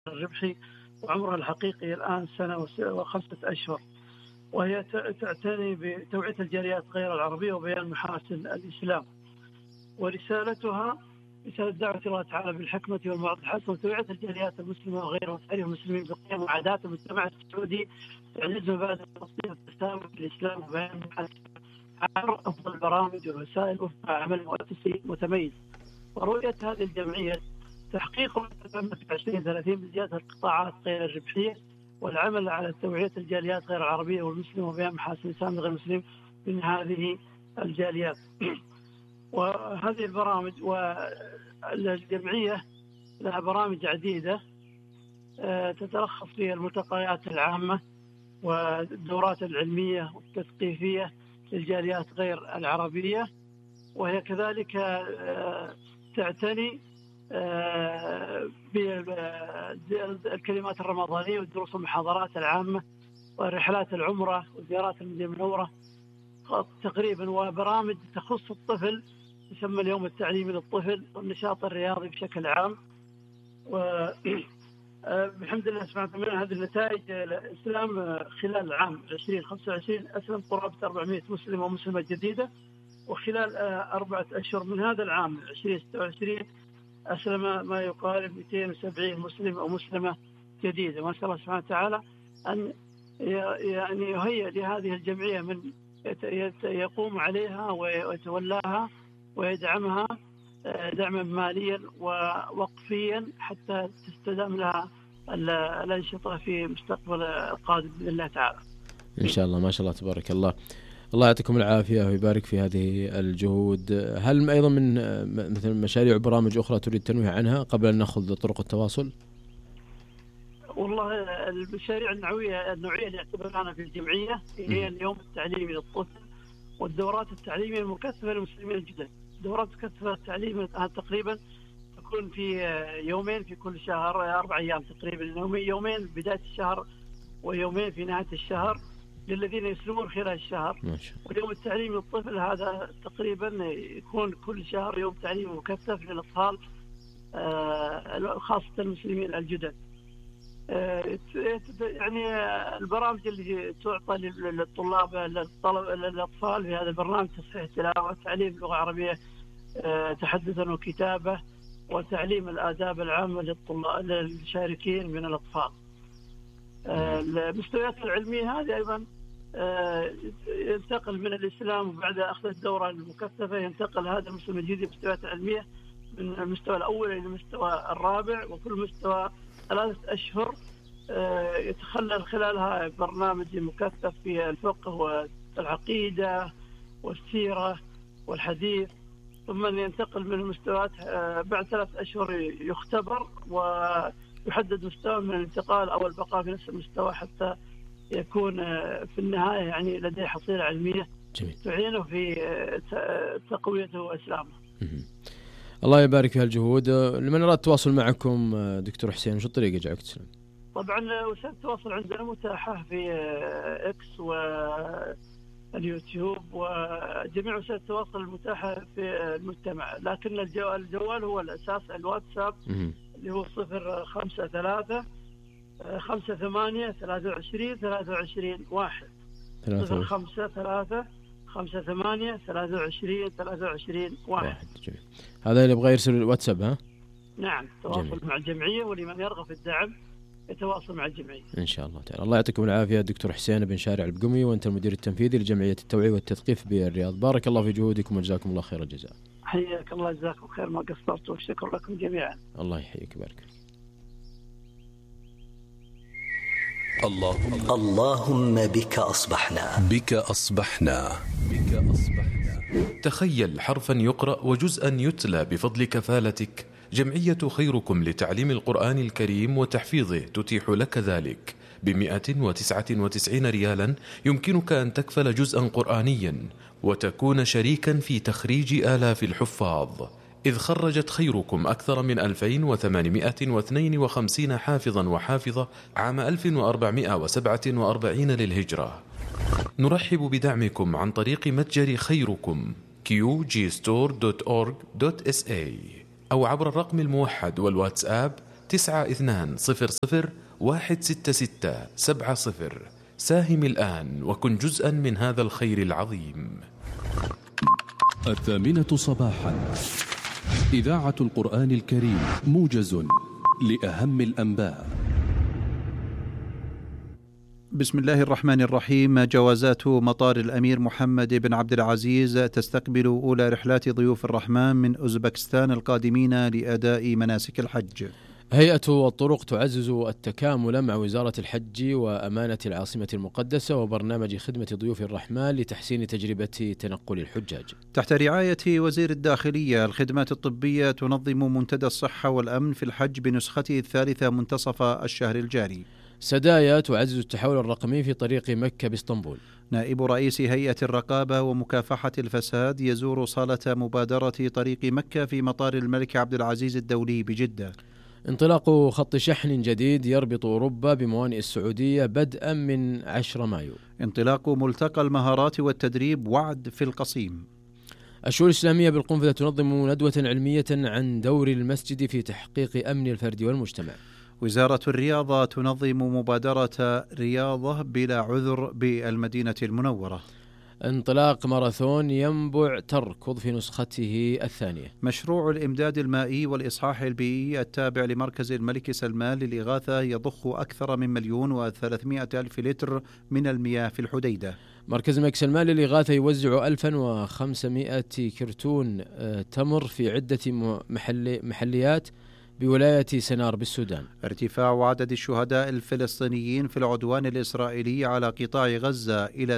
الربحي، وعمرها الحقيقي الآن 1 سنة و5 أشهر، وهي تعتني بتوعية الجاليات غير العربية وبيان محاسن الإسلام. ورسالتها رسالة دعوة الله تعالى بالحكمة والموعظة الحسنة وتوعية الجاليات المسلمة وغيرها وتعريف المسلمين بقيم وعادات المجتمع السعودي، تعزيز مبادئ التنظيم والتسامح في الإسلام وبيان محاسن عبر أفضل البرامج والوسائل وفق عمل مؤسسي متميز. ورؤية هذه الجمعية تحقيق التنمية في 2030 بزيادة القطاعات غير الربحية والعمل على توعية الجاليات غير العربية والمسلمة وبيان محاسن الإسلام غير المسلمين من هذه الجاليات. وهذه البرامج والجمعية لها برامج عديدة تتلخص في الملتقيات العامة والدورات العلمية والتثقيفية للجاليات غير العربية، وهي كذلك تعتني بالكلمات الرمضانية والدروس والمحاضرات العامة ورحلات العمرة وزيارات المدينة المنورة تقريبا، وبرامج تخص الطفل يسمى اليوم التعليمي للطفل والنشاط الرياضي بشكل عام. وبحمد الله سبحانه وتعالى هذه النتائج الإسلام خلال العام 2025 أسلم قرابة 400 مسلم ومسلمة جديدة، وخلال 4 أشهر من هذا العام 2026 أسلم ما يقارب 270 مسلم ومسلمة جديدة. وأسأل الله سبحانه وتعالى أن يعني يهيئ لهذه الجمعية من يقوم عليها ويتولاها ويدعمها دعما ماليا ووقفيا حتى تستدام لها الأنشطة في مستقبل القادم بإذن الله تعالى إن شاء الله. ما شاء الله تبارك الله. الله يعطيكم العافية ويبارك في هذه الجهود. هل أيضا من مثل مشاريع وبرامج أخرى تريد التنويه عنها قبل أن نأخذ طرق التواصل؟ والله المشاريع النوعية اللي اعتبرناها في الجمعية هي اليوم التعليمي للطفل والدورات التعليمية المكثفة للمسلمين الجدد. دورات مكثفة التعليم تقريبا تكون في يومين في كل شهر، 4 أيام تقريبا، يومين بداية الشهر ويومين في نهاية الشهر للذين يسلمون خلال الشهر. واليوم التعليمي للطفل هذا تقريبا يكون كل شهر يوم تعليمي مكثف للأطفال خاصة المسلمين الجدد. يعني البرامج اللي تعطى للطلاب للأطفال في هذا البرنامج تصحيح تلاوة، تعليم اللغة العربية تحدثا وكتابة، وتعليم الآداب العامة للمشاركين من الأطفال. المستويات العلمية هذه أيضا ينتقل من الإسلام، وبعد أخذ الدورة المكثفة ينتقل هذا المسلم الجديد مستويات علمية من المستوى الأول إلى المستوى الرابع، وكل مستوى 3 أشهر يتخلل خلالها برنامج مكثف في الفقه والعقيدة والسيرة والحديث، ثم ينتقل من المستويات بعد 3 أشهر يختبر ويحدد مستوى من الانتقال أو البقاء في نفس المستوى حتى يكون في النهاية يعني لديه حصيلة علمية تعينه في تقويته وإسلامه. الله يبارك في هالجهود. لمن أراد التواصل معكم دكتور حسين شو الطريقة جاءك تسلم؟ طبعا وسائل التواصل عندنا متاحة في إكس واليوتيوب وجميع وسائل التواصل المتاحة في المجتمع، لكن الجوال هو الأساس. الواتساب اللي هو 053 58 23 23 1 053 58 23 23 1. جميل. هذا اللي يبغى يرسل الواتساب ها؟ نعم، تواصل مع الجمعية، ولمن يرغب في الدعم يتواصل مع الجمعية إن شاء الله تعالى. الله يعطيكم العافية دكتور حسين بن شارع البقمي، وأنت المدير التنفيذي لجمعية التوعية والتثقيف بالرياض. بارك الله في جهودكم وجزاكم الله خير الجزاء. حياك الله، جزاكم خير ما قصرتوا، والشكر لكم جميعا. الله يحييك ويبارك. اللهم بك أصبحنا. تخيل حرفا يقرأ وجزءا يتلى بفضل كفالتك. جمعية خيركم لتعليم القرآن الكريم وتحفيظه تتيح لك ذلك. ب199 ريالا يمكنك أن تكفل جزءا قرآنيا وتكون شريكا في تخريج آلاف الحفاظ، إذ خرجت خيركم أكثر من 2852 حافظا وحافظة عام 1447 للهجرة. نرحب بدعمكم عن طريق متجر خيركم qgstore.org.sa أو عبر الرقم الموحد والواتساب 9200 ساهم الآن وكن جزءا من هذا الخير العظيم. 8:00 صباحا، إذاعة القرآن الكريم، موجز لأهم الأنباء. بسم الله الرحمن الرحيم. جوازات مطار الأمير محمد بن عبد العزيز تستقبل أولى رحلات ضيوف الرحمن من أوزبكستان القادمين لأداء مناسك الحج. هيئة الطرق تعزز التكامل مع وزارة الحج وأمانة العاصمة المقدسة وبرنامج خدمة ضيوف الرحمن لتحسين تجربة تنقل الحجاج. تحت رعاية وزير الداخلية، الخدمات الطبية تنظم منتدى الصحة والأمن في الحج بنسخته الثالثة منتصف الشهر الجاري. سدايا تعزز التحول الرقمي في طريق مكة باسطنبول. نائب رئيس هيئة الرقابة ومكافحة الفساد يزور صالة مبادرة طريق مكة في مطار الملك عبد العزيز الدولي بجدة. انطلاق خط شحن جديد يربط أوروبا بموانئ السعودية بدءا من 10 مايو. انطلاق ملتقى المهارات والتدريب وعد في القصيم. الشؤون الإسلامية بالقنفذة تنظم ندوة علمية عن دور المسجد في تحقيق أمن الفرد والمجتمع. وزارة الرياضة تنظم مبادرة رياضة بلا عذر بالمدينة المنورة. انطلاق ماراثون ينبع تركض في نسخته الثانية. مشروع الإمداد المائي والإصحاح البيئي التابع لمركز الملك سلمان للإغاثة يضخ أكثر من 1,300,000 لتر من المياه في الحديدة. مركز الملك سلمان للإغاثة يوزع 1500 كرتون تمر في عدة محليات بولاية سنار بالسودان. ارتفاع عدد الشهداء الفلسطينيين في العدوان الإسرائيلي على قطاع غزة إلى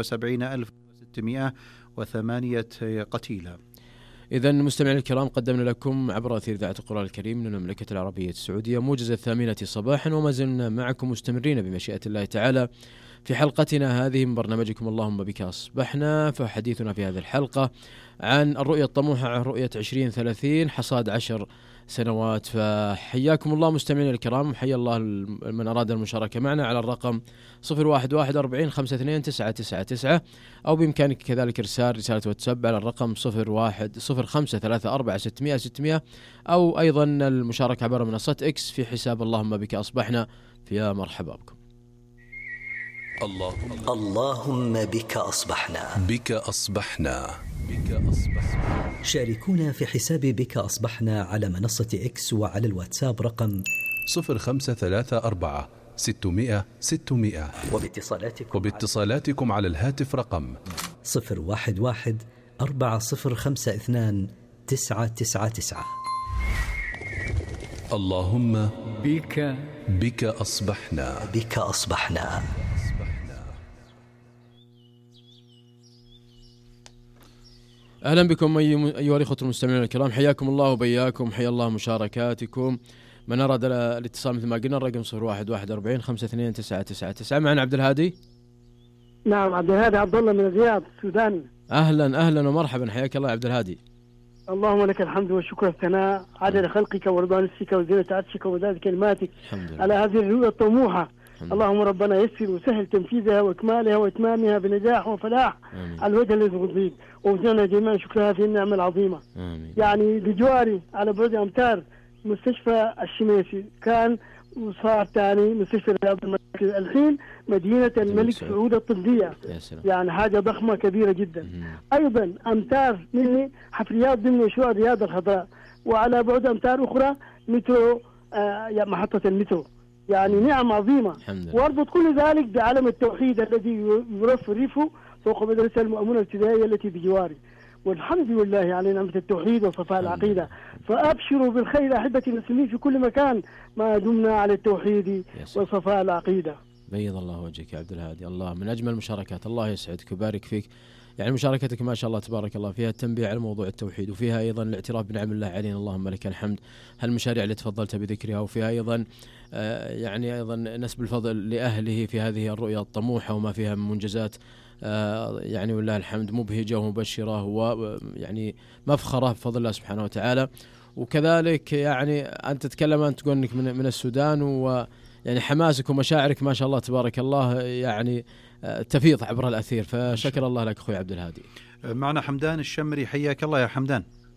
72,608 قتيلا. إذن مستمعينا الكرام، قدمنا لكم عبر أثير إذاعة القرآن الكريم من المملكة العربية السعودية موجز 8 صباحا، وما زلنا معكم مستمرين بمشيئة الله تعالى في حلقتنا هذه من برنامجكم اللهم بك أصبحنا. فحديثنا في هذه الحلقة عن الرؤية الطموحة، عن رؤية 2030 حصاد 10 سنوات. فحياكم الله مستمعين الكرام، حيا الله من أراد المشاركة معنا على الرقم 0114252999، أو بإمكانك كذلك إرسال رسالة واتساب على الرقم 010534600600، أو أيضا المشاركة عبر منصة إكس في حساب اللهم بك أصبحنا. فيا مرحبا بكم. اللهم بك أصبحنا. بك أصبحنا. بك أصبحنا. شاركونا في حساب بك أصبحنا على منصة إكس وعلى الواتساب رقم 0534600600، وباتصالاتكم على الهاتف رقم 011-4052-999. اللهم بك أصبحنا. بك أصبحنا. أهلا بكم أيها الأخوة المستمعين الكرام، حياكم الله وبياكم، حيا الله مشاركاتكم. من أراد الاتصال مثل ما قلنا الرقم 0114252999. معنا عبد الهادي. نعم، عبد الهادي عبد الله من الرياض السودان. أهلا ومرحبا، حياك الله عبد الهادي. اللهم لك الحمد والشكر والثناء عدد خلقك ورضا نفسك وزينة عرشك ومداد كلماتك على هذه الرؤيا الطموحة. اللهم ربنا يسر وسهل تنفيذها واكمالها واتمامها بنجاح وفلاح على الوجه الذي يرضيك، ووجهنا جميعا شكر هذه النعمة العظيمة. يعني بجواري على بعد أمتار مستشفى الشميسي كان، وصار ثاني مستشفى الرياض المركز، الحين مدينة الملك سعود الطبية. يعني حاجة ضخمة كبيرة جدا. أيضا أمتار مني حفريات ضمن مشروع الرياض الخضراء، وعلى بعد أمتار أخرى مترو، محطة المترو. يعني نعم عظيمة، واربط كل ذلك بعلم التوحيد الذي يرفرفه فوق مدرسة المؤمنة الابتدائية التي بجواري. والحمد لله على نعمة التوحيد وصفاء العقيدة. فأبشروا بالخير أحبتي المسلمين في كل مكان ما دمنا على التوحيد وصفاء العقيدة. بيض الله وجهك يا عبد الهادي، الله من أجمل المشاركات، الله يسعدك ويبارك فيك. يعني مشاركتك ما شاء الله تبارك الله فيها التنبيه على موضوع التوحيد، وفيها أيضا الاعتراف بنعم الله علينا، اللهم لك الحمد. هالمشاريع اللي تفضلت بذكرها، وفيها أيضا يعني أيضا نسب الفضل لأهله في هذه الرؤيا الطموحة وما فيها من منجزات يعني والله الحمد مبهجة ومبشرة ويعني مفخرة بفضل الله سبحانه وتعالى. وكذلك يعني أنت تتكلم، أنت تقول أنك من السودان، ويعني حماسك ومشاعرك ما شاء الله تبارك الله يعني تفيض عبر الأثير، فشكر الله لك أخوي عبد الهادي. معنا حمدان الشمري، حياك الله يا حمدان.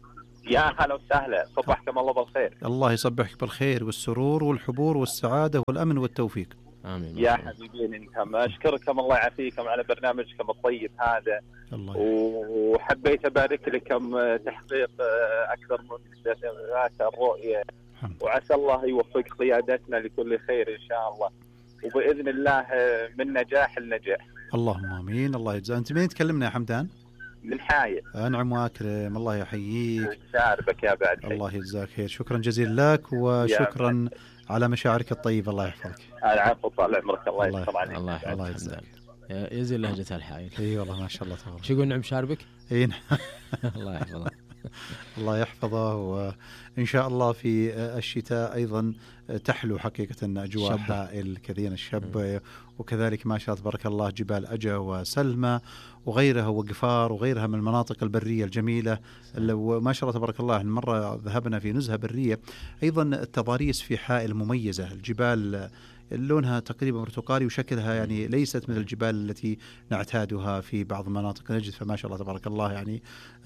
يا هلا وسهلا، صبحكم الله بالخير. الله يصبحك بالخير والسرور والحبور والسعادة والأمن والتوفيق. آمين. يا حبيبين انتم، أشكركم الله يعافيكم على برنامجكم الطيب هذا. الله وحبيت أبارك لكم تحقيق أكثر من ذات الرؤية، وعسى الله يوفق قيادتنا لكل خير إن شاء الله، وبإذن الله من نجاح لنجاح. اللهم آمين. الله يجزاك. أنت مين تكلمنا يا حمدان؟ من حايل. أنعم وأكرم، الله يحييك. شاربك يا بعد. الله يجزاك خير، شكرا جزيلا لك وشكرا على مشاعرك الطيبة. الله يحفظك. العفو، طال عمرك. الله يستر عليك. الله يجزاك. يزين لهجة الحائل. اي والله ما شاء الله تبارك. شو يقول نعم شاربك؟ اي الله يحفظه. الله يحفظه. وإن شاء الله في الشتاء أيضا تحلو حقيقة أجواء حائل كثيرا الشب، وكذلك ما شاء الله تبارك الله جبال أجا وسلمى وغيرها وقفار وغيرها من المناطق البرية الجميلة. وما شاء الله تبارك الله مرة ذهبنا في نزهة برية أيضا، التضاريس في حائل مميزة، الجبال لونها تقريبا برتقالي وشكلها يعني ليست من الجبال التي نعتادها في بعض مناطق نجد. فما شاء الله تبارك الله يعني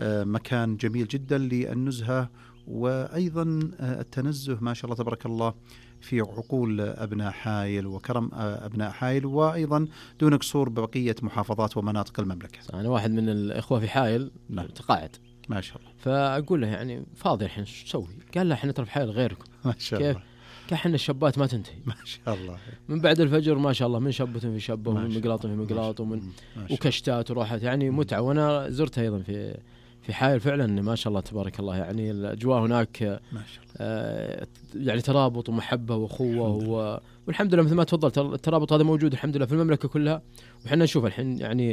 مكان جميل جدا للنزهة، وأيضا التنزه ما شاء الله تبارك الله في عقول أبناء حائل وكرم أبناء حائل، وأيضا دون قصور بقية محافظات ومناطق المملكة. أنا واحد من الإخوة في حائل تقاعد ما شاء الله، فأقول له يعني فاضي الحين شو تسوي؟ قال له احنا ترى في حائل غيركم. ما شاء الله. كحنا الشابات ما تنتهي ما شاء الله، من بعد الفجر ما شاء الله، من شبة في شبة ومن مقلاط في مقلاط ومن وكشتات وراحت، يعني متعة. وأنا زرتها أيضا في حائل فعلا ما شاء الله تبارك الله، يعني الأجواء هناك ما شاء الله. يعني ترابط ومحبة وأخوة والحمد لله مثل ما تفضلت الترابط هذا موجود الحمد لله في المملكة كلها. وحنا نشوف الحين يعني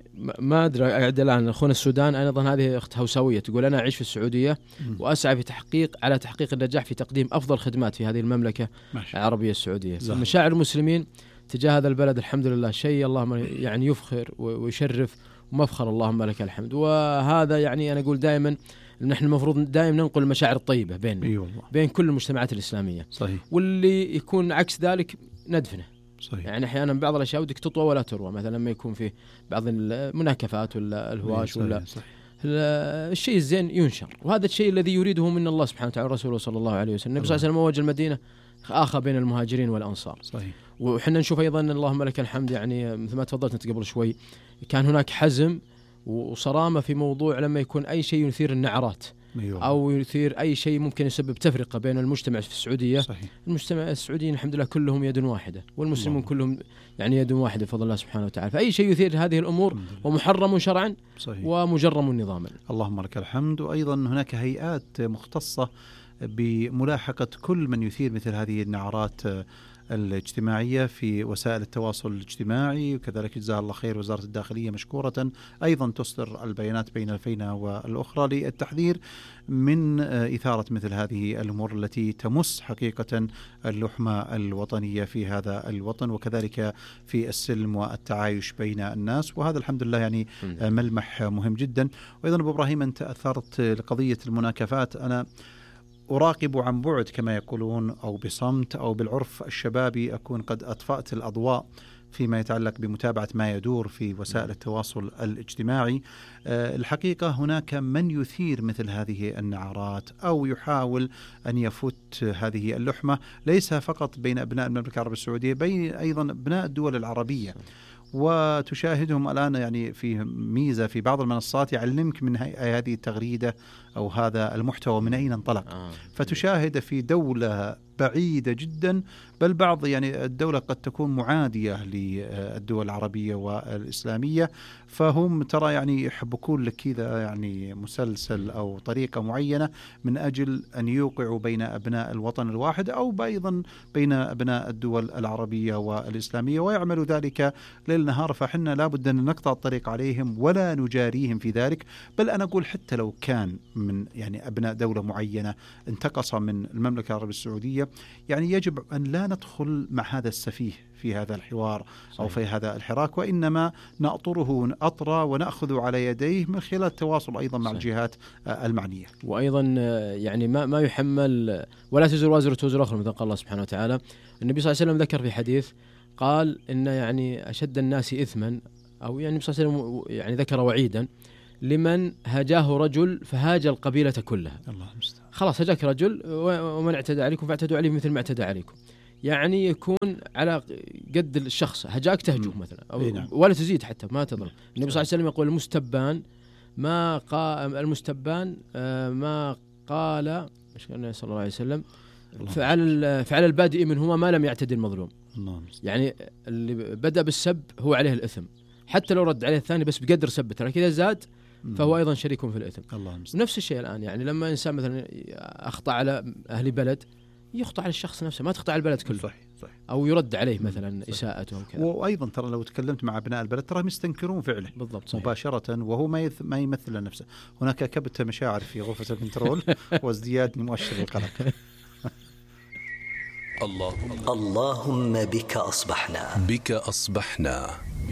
ما أدري قاعد الآن أخونا السودان أيضا هذه أخت هوساوية تقول أنا أعيش في السعودية وأسعى في تحقيق النجاح في تقديم أفضل خدمات في هذه المملكة العربية السعودية. مشاعر المسلمين تجاه هذا البلد الحمد لله شيء اللهم يعني يفخر ويشرف ومفخر، اللهم لك الحمد. وهذا يعني أنا أقول دائما نحن المفروض دائما ننقل المشاعر الطيبة بين كل المجتمعات الإسلامية. صحيح. واللي يكون عكس ذلك ندفنه. صحيح. يعني أحيانا بعض الأشياء ودك تطوى ولا تروى، مثلا لما يكون فيه بعض المناكفات ولا الهواش ولا الشيء الزين ينشر، وهذا الشيء الذي يريده من الله سبحانه وتعالى ورسوله صلى الله عليه وسلم. النبي صلى الله عليه وسلم وجه المدينة آخى بين المهاجرين والأنصار. صحيح. وحنا نشوف أيضا اللهم لك الحمد يعني مثل ما تفضلت أنت قبل شوي، كان هناك حزم وصرامة في موضوع لما يكون أي شيء يثير النعرات أو يثير أي شيء ممكن يسبب تفرقة بين المجتمع في السعودية. صحيح. المجتمع السعودي الحمد لله كلهم يد واحدة، والمسلمون كلهم يعني يد واحدة بفضل الله سبحانه وتعالى. فأي شيء يثير هذه الأمور ومحرم شرعا ومجرم نظاما. اللهم لك الحمد. وأيضا هناك هيئات مختصة بملاحقة كل من يثير مثل هذه النعرات الاجتماعية في وسائل التواصل الاجتماعي، وكذلك جزاها الله خير وزارة الداخلية مشكورة أيضا تصدر البيانات بين الفينة والأخرى للتحذير من إثارة مثل هذه الأمور التي تمس حقيقة اللحمة الوطنية في هذا الوطن، وكذلك في السلم والتعايش بين الناس. وهذا الحمد لله يعني ملمح مهم جدا. وأيضا أبو إبراهيم أنت أثرت لقضية المناكفات. أنا أراقب عن بعد كما يقولون، أو بصمت أو بالعرف الشبابي، أكون قد أطفأت الأضواء فيما يتعلق بمتابعة ما يدور في وسائل التواصل الاجتماعي. الحقيقة هناك من يثير مثل هذه النعرات أو يحاول أن يفت هذه اللحمة، ليس فقط بين أبناء المملكة العربية السعودية، بين أيضا أبناء الدول العربية. وتشاهدهم الآن يعني في ميزة في بعض المنصات يعلمك من هذه التغريدة أو هذا المحتوى من أين انطلق. فتشاهد في دولة بعيدة جدا، بل بعض يعني الدولة قد تكون معادية للدول العربية والإسلامية، فهم ترى يعني يحبكون لك كذا يعني مسلسل أو طريقة معينة من أجل أن يوقعوا بين أبناء الوطن الواحد أو أيضا بين أبناء الدول العربية والإسلامية، ويعملوا ذلك ليل نهار. فحنا لابد أن نقطع الطريق عليهم ولا نجاريهم في ذلك. بل أنا أقول حتى لو كان من يعني أبناء دولة معينة انتقص من المملكة العربية السعودية، يعني يجب أن لا ندخل مع هذا السفيه في هذا الحوار أو في هذا الحراك، وإنما نأطره أطرا ونأخذ على يديه من خلال التواصل أيضا مع الجهات المعنية. وأيضا يعني ما يحمل ولا تزر وازرة وزر أخرى، مثل قال الله سبحانه وتعالى. النبي صلى الله عليه وسلم ذكر في حديث قال إن يعني أشد الناس إثما، أو يعني النبي صلى الله عليه وسلم يعني ذكر وعيدا لمن هجاه رجل فهاج القبيلة كلها. الله المستعان. خلاص هجاك رجل ومن اعتدى عليكم فاعتدوا عليه مثل ما اعتدى عليكم. يعني يكون على قد الشخص، هجاك تهجوه مثلا ولا تزيد حتى ما تضرب. النبي صلى الله عليه وسلم يقول المستبان ما قال مش كان صلى الله عليه وسلم فعل البادئ منهما ما لم يعتدي المظلوم. يعني اللي بدأ بالسب هو عليه الإثم حتى لو رد عليه الثاني بس بقدر سبته، لكن إذا زاد فهو أيضا شريك في الإثم. نفس الشيء الآن، يعني لما إنسان مثلا أخطأ على أهل بلد يخطأ على الشخص نفسه، ما تخطأ على البلد كله. صحيح. أو يرد عليه مثلا إساءته وكذا. وأيضا ترى لو تكلمت مع أبناء البلد ترى يستنكرون فعله بالضبط صحيح. مباشرة وهو ما يمثل نفسه. هناك كبت مشاعر في غرفة الكنترول وازدياد مؤشر القلق. اللهم بك أصبحنا. بك أصبحنا.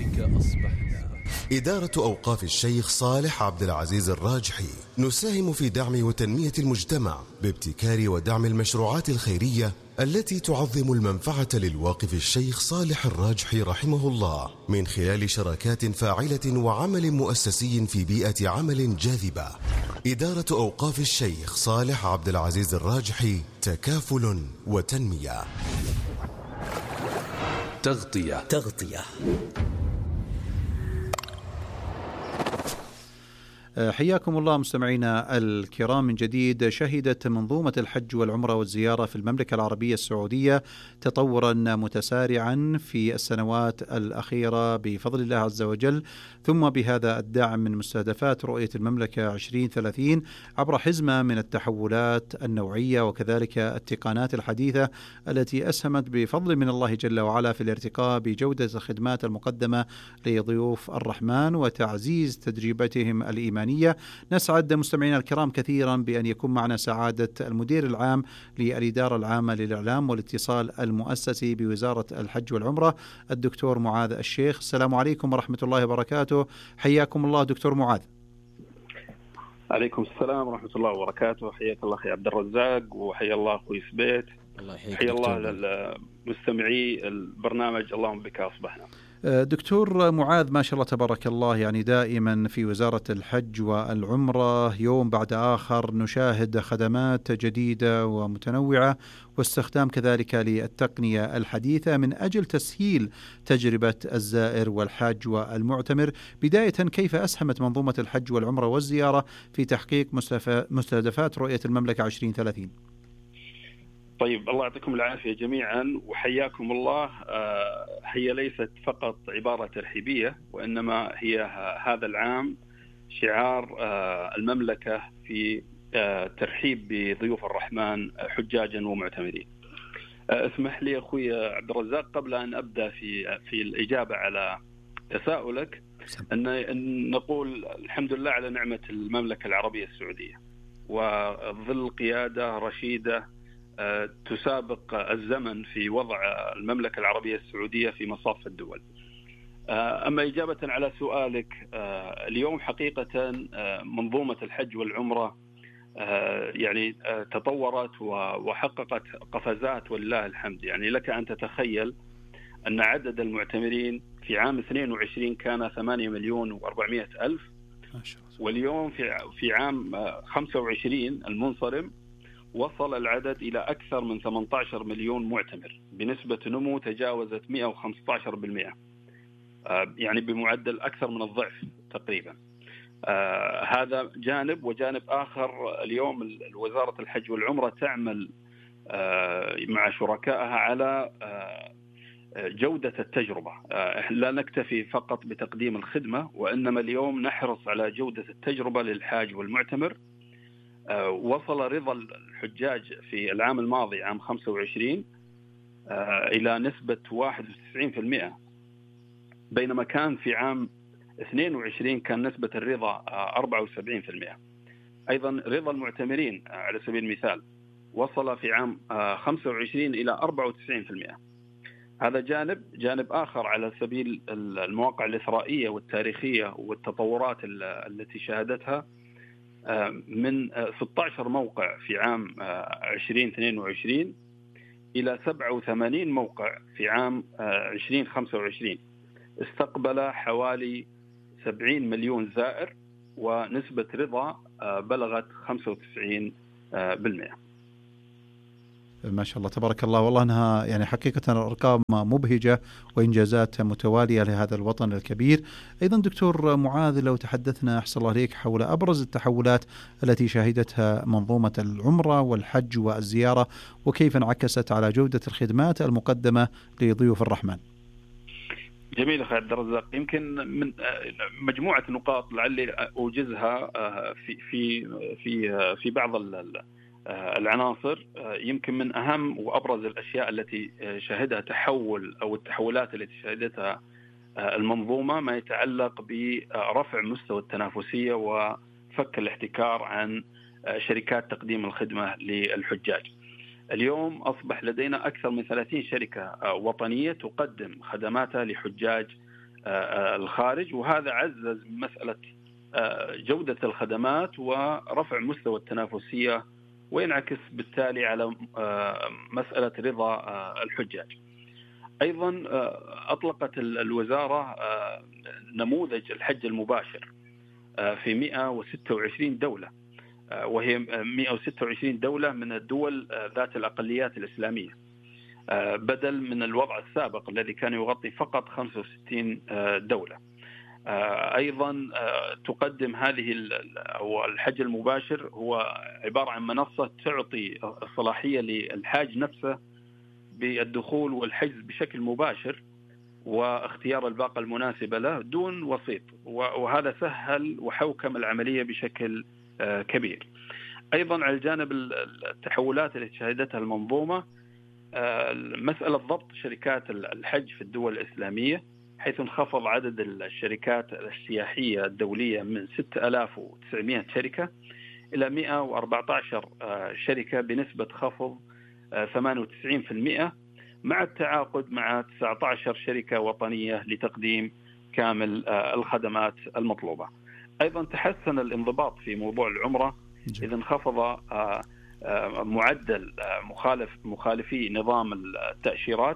إدارة أوقاف الشيخ صالح عبد العزيز الراجحي نساهم في دعم وتنمية المجتمع بابتكار ودعم المشروعات الخيرية التي تعظم المنفعة للواقف الشيخ صالح الراجحي رحمه الله من خلال شراكات فاعلة وعمل مؤسسي في بيئة عمل جاذبة. إدارة أوقاف الشيخ صالح عبد العزيز الراجحي، تكافل وتنمية. تغطية. حياكم الله مستمعينا الكرام من جديد. شهدت منظومة الحج والعمرة والزيارة في المملكة العربية السعودية تطورا متسارعا في السنوات الأخيرة بفضل الله عز وجل، ثم بهذا الدعم من مستهدفات رؤية المملكة 2030 عبر حزمة من التحولات النوعية وكذلك التقنيات الحديثة التي أسهمت بفضل من الله جل وعلا في الارتقاء بجودة الخدمات المقدمة لضيوف الرحمن وتعزيز تجربتهم الإيمانية. نسعد مستمعينا الكرام كثيرا بأن يكون معنا سعادة المدير العام للإدارة العامة للإعلام والاتصال المؤسسي بوزارة الحج والعمرة الدكتور معاذ الشيخ. السلام عليكم ورحمة الله وبركاته. حياكم الله دكتور معاذ. عليكم السلام ورحمة الله وبركاته. حياك الله أخي عبد الرزاق وحيا الله أخوي سبيت. حيا الله للمستمعي البرنامج اللهم بك أصبحنا. دكتور معاذ ما شاء الله تبارك الله، يعني دائما في وزارة الحج والعمرة يوم بعد آخر نشاهد خدمات جديدة ومتنوعة واستخدام كذلك للتقنية الحديثة من أجل تسهيل تجربة الزائر والحاج والمعتمر. بداية كيف أسهمت منظومة الحج والعمرة والزيارة في تحقيق مستهدفات رؤية المملكة 2030؟ طيب الله يعطيكم العافية جميعا وحياكم الله. هي ليست فقط عبارة ترحيبية وإنما هي هذا العام شعار المملكة في ترحيب بضيوف الرحمن حجاجا ومعتمرين. اسمح لي أخوي عبد الرزاق قبل أن أبدأ في الإجابة على تساؤلك أن نقول الحمد لله على نعمة المملكة العربية السعودية وظل قيادة رشيدة تسابق الزمن في وضع المملكة العربية السعودية في مصاف الدول. أما إجابة على سؤالك، اليوم حقيقة منظومة الحج والعمرة يعني تطورت وحققت قفزات ولله الحمد. يعني لك أن تتخيل أن عدد المعتمرين في عام 22 كان 8,400,000 واليوم في عام 25 المنصرم وصل العدد إلى أكثر من 18 مليون معتمر بنسبة نمو تجاوزت 115%، يعني بمعدل أكثر من الضعف تقريبا. هذا جانب، وجانب آخر اليوم وزارة الحج والعمرة تعمل مع شركائها على جودة التجربة. لا نكتفي فقط بتقديم الخدمة وإنما اليوم نحرص على جودة التجربة للحاج والمعتمر. وصل رضا الحجاج في العام الماضي عام 25 إلى نسبة 91%، بينما كان في عام 22 كان نسبة الرضا 74%. أيضا رضا المعتمرين على سبيل المثال وصل في عام 25 إلى 94%. هذا جانب آخر على سبيل المواقع الإثرائية والتاريخية والتطورات التي شهدتها من 16 موقع في عام 2022 إلى 87 موقع في عام 2025. استقبل حوالي 70 مليون زائر ونسبة رضا بلغت 95%. ما شاء الله تبارك الله، والله أنها يعني حقيقة أرقام مبهجة وإنجازات متوالية لهذا الوطن الكبير. أيضا دكتور معاذ، لو تحدثنا أحسن الله عليك حول أبرز التحولات التي شهدتها منظومة العمرة والحج والزيارة، وكيف انعكست على جودة الخدمات المقدمة لضيوف الرحمن. جميل أخي عبد الرزاق، يمكن من مجموعة نقاط لعلي أوجزها في بعض العناصر. يمكن من أهم وأبرز الأشياء التي شهدها تحول أو التحولات التي شهدتها المنظومة ما يتعلق برفع مستوى التنافسية وفك الاحتكار عن شركات تقديم الخدمة للحجاج. اليوم أصبح لدينا أكثر من 30 شركة وطنية تقدم خدماتها لحجاج الخارج، وهذا عزز مسألة جودة الخدمات ورفع مستوى التنافسية، وينعكس بالتالي على مسألة رضا الحجاج. أيضا أطلقت الوزارة نموذج الحج المباشر في 126 دولة، وهي 126 دولة من الدول ذات الأقليات الإسلامية، بدل من الوضع السابق الذي كان يغطي فقط 65 دولة. أيضا تقدم هذه أو الحج المباشر هو عبارة عن منصة تعطي صلاحية للحاج نفسه بالدخول والحجز بشكل مباشر واختيار الباقة المناسبة له دون وسيط، وهذا سهل وحوكم العملية بشكل كبير. أيضا على الجانب التحولات التي شهدتها المنظومة، مسألة ضبط شركات الحج في الدول الإسلامية، حيث انخفض عدد الشركات السياحية الدولية من 6900 شركة إلى 114 شركة بنسبة خفض 98%، مع التعاقد مع 19 شركة وطنية لتقديم كامل الخدمات المطلوبة. أيضا تحسن الانضباط في موضوع العمرة، إذ انخفض معدل مخالفي نظام التأشيرات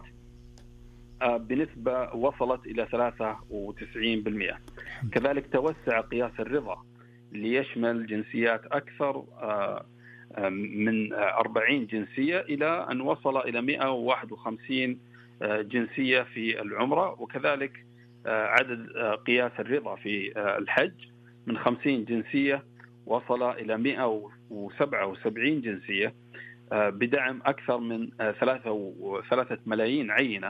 بنسبة وصلت إلى 93%. كذلك توسع قياس الرضا ليشمل جنسيات أكثر من 40 جنسية إلى أن وصل إلى 151 جنسية في العمرة، وكذلك عدد قياس الرضا في الحج من 50 جنسية وصل إلى 177 جنسية، بدعم أكثر من 3 ملايين عينة،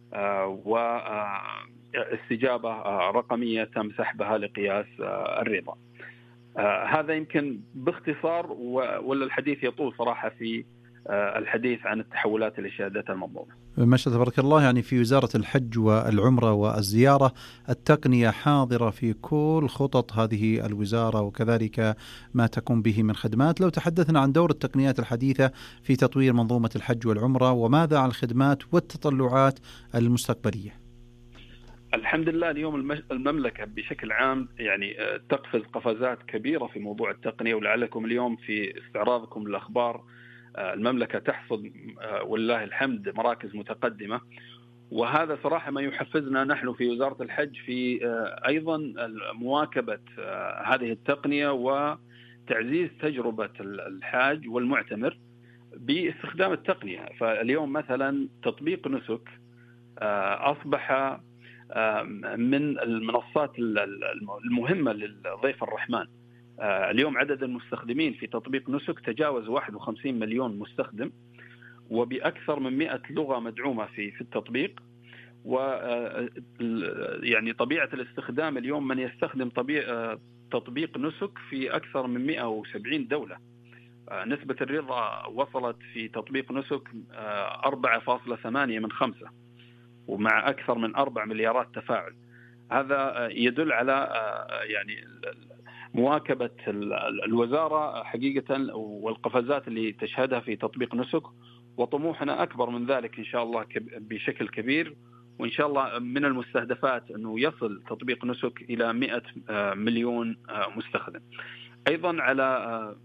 واستجابة رقمية تم سحبها لقياس الرضا. هذا يمكن باختصار، ولا الحديث يطول صراحة في الحديث عن التحولات اللي شهدتها المنظومة. ما شاء الله تبارك الله، يعني في وزارة الحج والعمرة والزيارة التقنية حاضرة في كل خطط هذه الوزارة، وكذلك ما تقوم به من خدمات. لو تحدثنا عن دور التقنيات الحديثة في تطوير منظومة الحج والعمرة، وماذا عن الخدمات والتطلعات المستقبلية؟ الحمد لله اليوم المملكة بشكل عام يعني تقفز قفزات كبيرة في موضوع التقنية، ولعلكم اليوم في استعراضكم للأخبار المملكة تحصد والله الحمد مراكز متقدمة، وهذا صراحة ما يحفزنا نحن في وزارة الحج في أيضا مواكبة هذه التقنية وتعزيز تجربة الحاج والمعتمر باستخدام التقنية. فاليوم مثلا تطبيق نسك أصبح من المنصات المهمة للضيف الرحمن. اليوم عدد المستخدمين في تطبيق نسك تجاوز 51 مليون مستخدم، وبأكثر من 100 لغة مدعومة في التطبيق. ويعني طبيعة الاستخدام اليوم من يستخدم تطبيق نسك في أكثر من 170 دولة. نسبة الرضا وصلت في تطبيق نسك 4.8 من 5، ومع أكثر من 4 مليارات تفاعل. هذا يدل على يعني مواكبة الوزارة حقيقة والقفزات اللي تشهدها في تطبيق نسك، وطموحنا أكبر من ذلك إن شاء الله بشكل كبير، وإن شاء الله من المستهدفات أنه يصل تطبيق نسك إلى 100 مليون مستخدم. أيضا على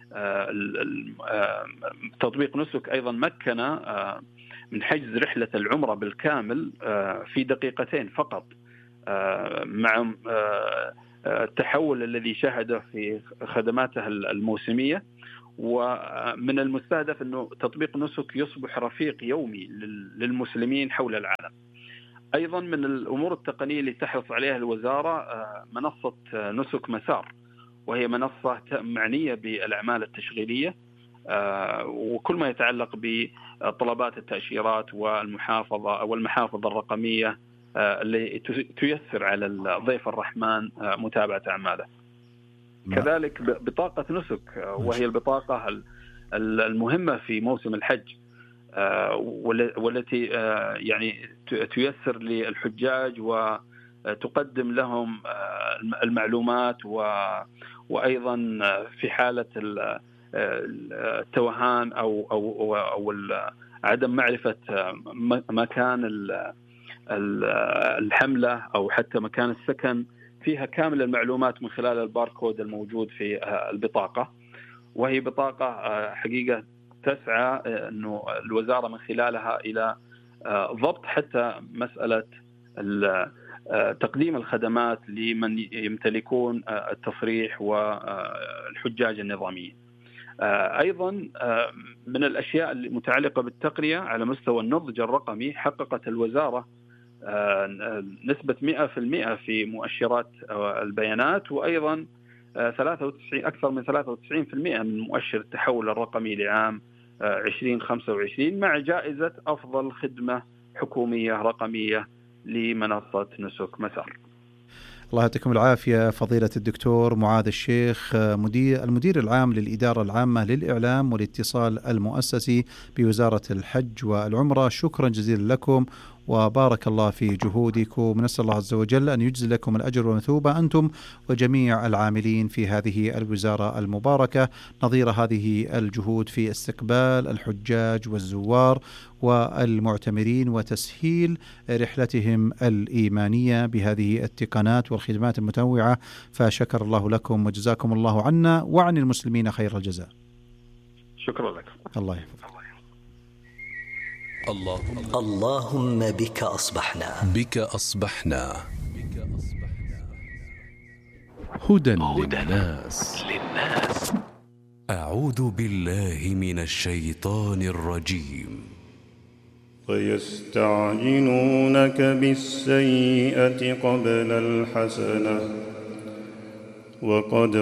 تطبيق نسك أيضا مكن من حجز رحلة العمرة بالكامل في دقيقتين فقط، مع التحول الذي شهده في خدماته الموسمية، ومن المستهدف أنه تطبيق نسك يصبح رفيق يومي للمسلمين حول العالم. أيضا من الأمور التقنية اللي تحرص عليها الوزارة منصة نسك مسار، وهي منصة معنية بالأعمال التشغيلية وكل ما يتعلق بطلبات التأشيرات والمحافظ الرقمية اللي تيسر على الضيف الرحمن متابعة أعماله. كذلك بطاقة نسك، وهي البطاقة المهمة في موسم الحج، والتي يعني تيسر للحجاج وتقدم لهم المعلومات، وأيضا في حالة التوهان أو عدم معرفة مكان الحملة أو حتى مكان السكن، فيها كامل المعلومات من خلال الباركود الموجود في البطاقة. وهي بطاقة حقيقة تسعى أنه الوزارة من خلالها إلى ضبط حتى مسألة تقديم الخدمات لمن يمتلكون التصريح والحجاج النظاميين. أيضا من الأشياء المتعلقة بالتقنية على مستوى النضج الرقمي، حققت الوزارة نسبة 100% في مؤشرات البيانات، وأيضا أكثر من 93% من مؤشر التحول الرقمي لعام 2025، مع جائزة أفضل خدمة حكومية رقمية لمنصة نسك مسار. الله يعطيكم العافية فضيلة الدكتور معاذ الشيخ، المدير العام للإدارة العامة للإعلام والاتصال المؤسسي بوزارة الحج والعمرة. شكرا جزيلا لكم وبارك الله في جهودكم، ونسأل الله عز وجل أن يجزي لكم الأجر والمثوبة أنتم وجميع العاملين في هذه الوزارة المباركة، نظير هذه الجهود في استقبال الحجاج والزوار والمعتمرين وتسهيل رحلتهم الإيمانية بهذه التقنات والخدمات المتنوعة. فشكر الله لكم وجزاكم الله عنا وعن المسلمين خير الجزاء. شكرا لك. الله يحفظك. اللهم بك أصبحنا هدى للناس. أعوذ بالله من الشيطان الرجيم. ويستعجلونك بالسيئة قبل الحسنة وقد